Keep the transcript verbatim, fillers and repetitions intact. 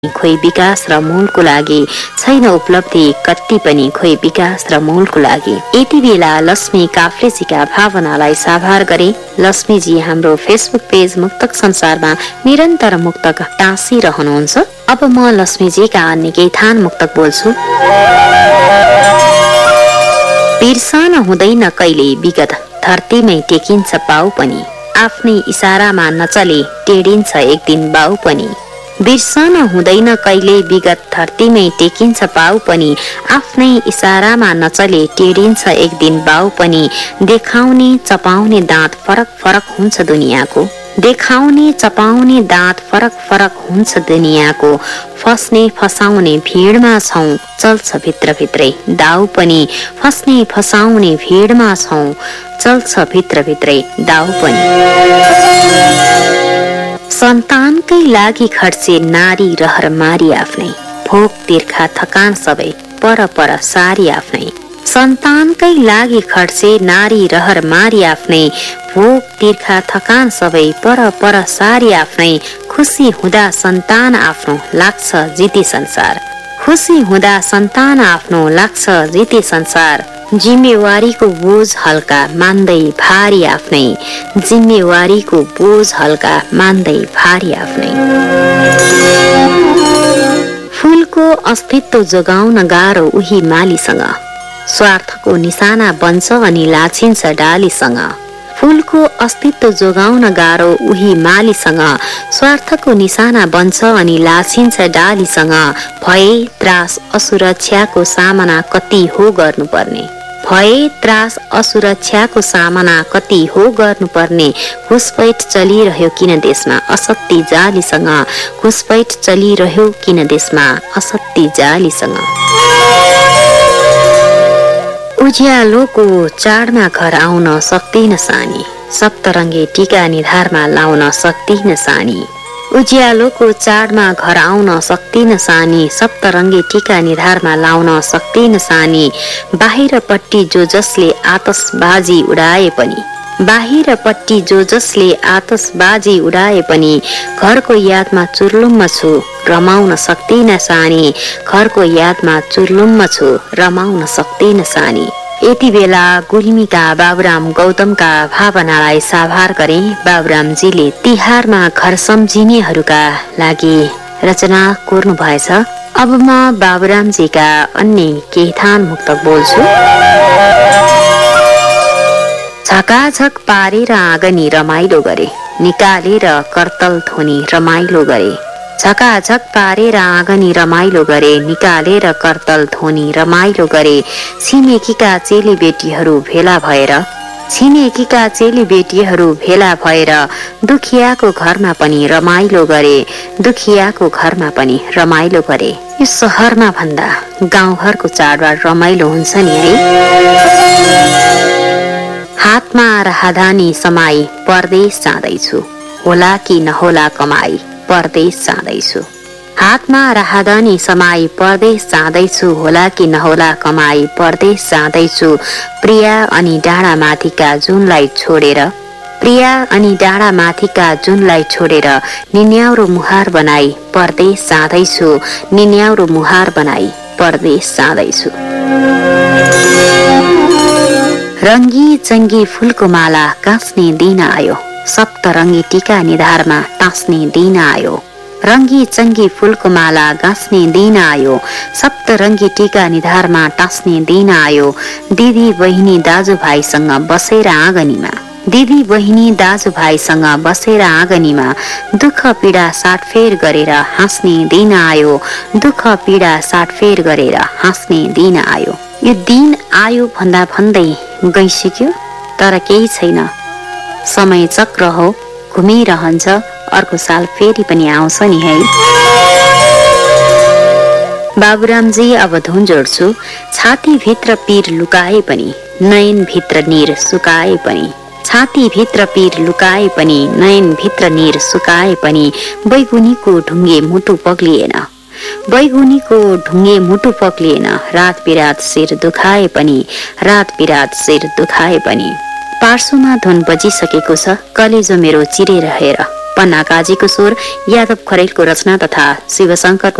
खोइ विकास र मूलको लागि छैन उपलब्धि कति पनि खोइ विकास र मूलको लागि। यति बेला लक्ष्मी काफ्लेजीका भावनालाई साभार गरे। लक्ष्मीजी हाम्रो फेसबुक पेज मुक्तक संसारमा निरन्तर मुक्तक टाँसिरहनुहुन्छ। अब म लक्ष्मीजीका अन्य केही थान मुक्तक बोल्छु। बिर्सन हुँदैन कहिले विगत, धरतीमै टेकिन्छ पाउ पनि, आफ्नै इशारामा नचले टेडिन्छ एक दिन बाउ पनि। बिर्सन हुँदैन कहिले विगत, धरतीमै टेकिन्छ पाउ पनि, आफ्नै इशारामा नचले टेडिन्छ एक दिन बाउ पनि। देखाउने चपाउने दाँत फरक फरक हुन्छ दुनियाँको, देखाउने चपाउने दाँत फरक फरक हुन्छ दुनियाँको। फस्ने फसाउने भिडमा छौं चल्छ भित्रभित्रै दाउ पनि, फस्ने फसाउने भिडमा छौं चल्छ भित्रभित्रै दाउ पनि। सन्तानकै लागि खर्चे नारी रहर मारी आफ्नै, भोक तिर्खा थकान सबै पर पर सारी आफ्नै। सन्तानकै लागि खर्चे नारी रहर मारी आफ्नै, भोक तिर्खा थकान सबै पर पर सारी आफ्नै। खुसी हुँदा सन्तान आफ्नो लाग्छ जिते संसार, खुसी हुँदा सन्तान आफ्नो लाग्छ जिते संसार। जिम्मेवारीको बोझ हल्का मान्दै भारी आफ्नै, जिम्मेवारीको बोझ हल्का मान्दै भारी आफ्नै। फूलको अस्तित्व जोगाउन गाह्रो उही मालीसँग, स्वार्थको निशाना बन्छ अनि लाछिन्छ डालीसँग। फूलको अस्तित्व जोगाउन गाह्रो उही मालीसँग, स्वार्थको निशाना बन्छ अनि लाछिन्छ डालीसँग। भए त्रास असुरक्षाको सामना कति हो गर्नुपर्ने, भए त्रास असुरक्षाको सामना कति हो गर्नुपर्ने। घुसपैठ चलिरह्यो किन देशमा असत्य जालीसँग, घुसपैठ चलिरह्यो किन देशमा असत्य जालीसँग। उज्यालोको चाडमा घर आउन सक्दिन सानी, सप्तरङ्गे टीका निधारमा लाउन सक्दिन सानी। उज्यालोको चाडमा घर आउन सक्दिन सानी, सप्तरङ्गे टीका निधारमा लाउन सक्दिन सानी। बाहिरपट्टि जो जसले आतसबाजी उडाए पनि, बाहिरपट्टि जो जसले आतसबाजी उडाए पनि, घरको यादमा चुर्लुम्म छु रमाउन सक्दिन सानी, घरको यादमा चुर्लुम्म छु रमाउन सक्दिन सानी। यति बेला गुल्मीका बाबुराम गौतमका भावनालाई साभार गरे। बाबुरामजीले तिहारमा घर सम्झिनेहरूका लागि रचना कोर्नु भएछ। अब म बाबुरामजीका अन्य केही थान मुक्तक बोल्छु। झकाझक पारेर आँगनी रमाइलो गरे, निकालेर करतल धोनी रमाइलो गरे। झकाझक पारेर आँगनी रमाइलो गरे, निकालेर करतल धोनी रमाइलो गरे। छिमेकीका चेली बेटीहरू भेला भएर, छिमेकीका चेली बेटीहरू भेला भएर, दुखियाको घरमा पनि रमाइलो गरे, दुखियाको घरमा पनि रमाइलो गरे। यो सहरमा भन्दा गाउँघरको चाडबाड रमाइलो हुन्छ नि है। हातमा राहदानी समाई परदेश जाँदैछु, होला कि नहोला कमाई परदेश जाँदैछु। हातमा राहदानी समाई परदेश जाँदैछु, होला कि नहोला कमाई परदेश जाँदैछु। प्रिया अनि डाँडा माथिका जुनलाई छोडेर, प्रिया अनि डाँडा माथिका जुनलाई छोडेर, निन्याउरो मुहार बनाई परदेश जाँदैछु, निन्याउरो मुहार बनाई परदेश जाँदैछु। रङ्गी चङ्गी फूलको माला गाँच्ने दिन आयो, सप्तरङ्गी टीका निधारमा टाँस्ने दिन आयो। रङ्गी चङ्गी फूलको माला गाँच्ने दिन आयो, सप्तरङ्गी टीका निधारमा टाँस्ने दिन आयो। दिदी बहिनी दाजुभाइसँग बसेर आँगनीमा, दिदी बहिनी दाजुभाइसँग बसेर आँगनीमा, दुःख पीडा साटफेर गरेर हाँस्ने दिन आयो, दुःख पीडा साटफेर गरेर हाँस्ने दिन आयो। यो दिन आयो भन्दा भन्दै गइसक्यो, तर केही छैन, समय चक्र हो, घुमिरहन्छ, अर्को साल फेरि पनि आउँछ नि है। बाबुरामजी अब धुन जोड्छु। छाती भित्र पीर लुकाए पनि, नयन भित्र निर सुकाए पनि, छाती भित्र पीर लुकाए पनि, नयन भित्र निर सुकाए पनि। बैगुनीको ढुङ्गे मुटु पग्लिएन, बैगुनीको ढुङ्गे मुटु पग्लिएन, रात बिरात शिर दुखाए पनि, रात बिरात शिर दुखाए पनि। पार्सोमा धुन बजिसकेको छ, कलेजो मेरो चिरेर हेर, पन्ना काजीको स्वर, यादव खरेलको रचना तथा शिवशंकरको